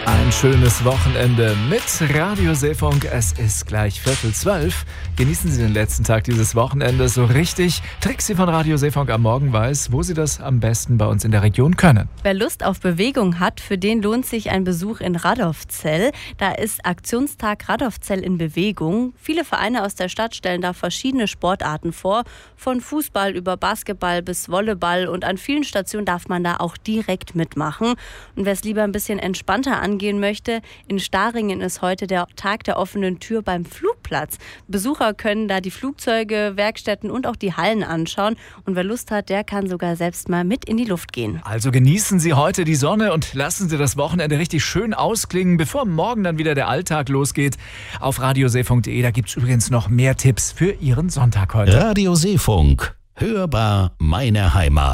Ein schönes Wochenende mit Radio Seefunk. Es ist gleich 11:45. Genießen Sie den letzten Tag dieses Wochenendes so richtig. Trixie von Radio Seefunk am Morgen weiß, wo Sie das am besten bei uns in der Region können. Wer Lust auf Bewegung hat, für den lohnt sich ein Besuch in Radolfzell. Da ist Aktionstag Radolfzell in Bewegung. Viele Vereine aus der Stadt stellen da verschiedene Sportarten vor. Von Fußball über Basketball bis Volleyball. Und an vielen Stationen darf man da auch direkt mitmachen. Und wer es lieber ein bisschen entspannter angehen möchte, in Staringen ist heute der Tag der offenen Tür beim Flugplatz. Besucher können da die Flugzeuge, Werkstätten und auch die Hallen anschauen. Und wer Lust hat, der kann sogar selbst mal mit in die Luft gehen. Also genießen Sie heute die Sonne und lassen Sie das Wochenende richtig schön ausklingen, bevor morgen dann wieder der Alltag losgeht. Auf radioseefunk.de, da gibt es übrigens noch mehr Tipps für Ihren Sonntag heute. Radio Seefunk. Hörbar meine Heimat.